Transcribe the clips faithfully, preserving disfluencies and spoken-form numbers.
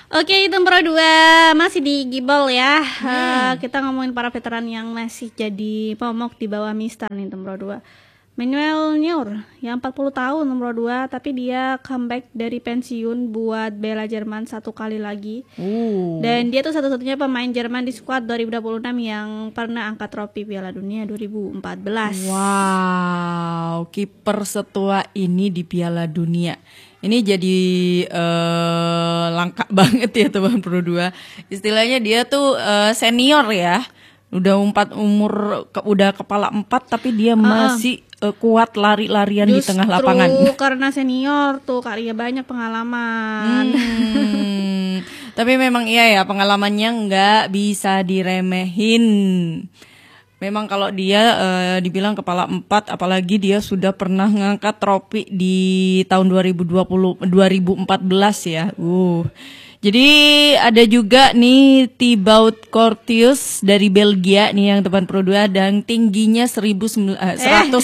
Oke, Tempro dua masih di Gibol ya. Hmm. Uh, kita ngomongin para veteran yang masih jadi momok di bawah Mister nih Tempro dua. Manuel Neuer yang empat puluh tahun Tempro dua, tapi dia comeback dari pensiun buat bela Jerman satu kali lagi. Uh. Dan dia tuh satu-satunya pemain Jerman di skuad dua ribu dua puluh enam yang pernah angkat trofi Piala Dunia dua ribu empat belas. Wow, kiper setua ini di Piala Dunia. Ini jadi uh, langka banget ya teman Pro dua. Istilahnya dia tuh uh, senior ya. Udah empat umur ke, udah kepala empat tapi dia uh, masih uh, kuat lari-larian di tengah lapangan. Justru karena senior tuh kali ya banyak pengalaman. Hmm, tapi memang iya ya, pengalamannya nggak bisa diremehin. Memang kalau dia uh, dibilang kepala empat, apalagi dia sudah pernah ngangkat trofi di tahun dua ribu dua puluh dua ribu empat belas ya. Uh. Jadi ada juga nih Thibaut Courtois dari Belgia nih yang teman Pro dua dan tingginya seribu seratus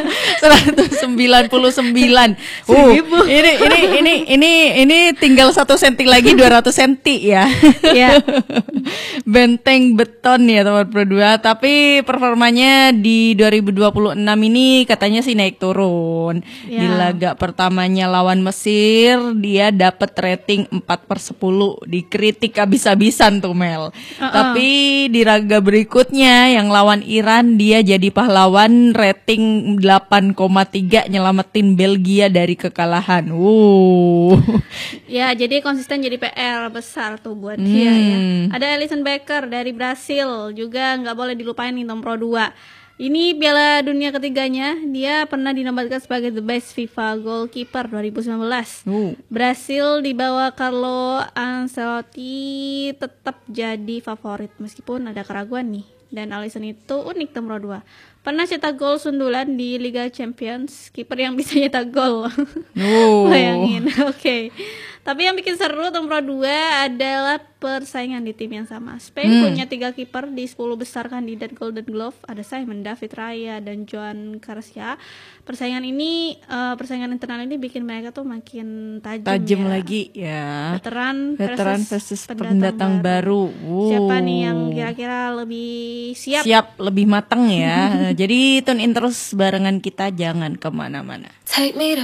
sembilan puluh sembilan. Uh, ini ini ini ini ini tinggal satu senti lagi dua ratus senti ya. Ya. Benteng beton ya teman Pro dua, tapi performanya di dua ribu dua puluh enam ini katanya sih naik turun. Ya. Di laga pertamanya lawan Mesir dia dapat rating empat per sepuluh, dikritik habis-habisan tuh Mel. Uh-uh. Tapi di laga berikutnya yang lawan Iran dia jadi pahlawan, rating delapan koma tiga, nyelamatin Belgia dari kekalahan. Wuh. Ya, jadi konsisten jadi P R besar tuh buat hmm. dia ya. Ada Alisson Becker dari Brasil juga nggak boleh dilupain nih Pro dua. Ini Piala Dunia ketiganya, dia pernah dinobatkan sebagai the best FIFA goalkeeper dua ribu sembilan belas. Uh. Brasil di bawah Carlo Ancelotti tetap jadi favorit meskipun ada keraguan nih. Dan Alisson itu unik Tempro dua. Pernah cetak gol sundulan di Liga Champions, kiper yang bisa cetak gol. Oh. Bayangin. Oke. Okay. Tapi yang bikin seru Tempro dua adalah persaingan di tim yang sama. Spain hmm. punya tiga kiper di sepuluh besar kandidat Golden Glove. Ada Simon, David Raya, dan Joan Garcia. Persaingan ini, uh, persaingan internal ini bikin mereka tuh makin tajam, tajam ya. lagi ya. Veteran, Veteran versus, versus pendatang, pendatang baru. baru. Wow. Siapa nih yang kira-kira lebih siap? Siap, lebih matang ya. Jadi tune in terus barengan kita, jangan kemana-mana.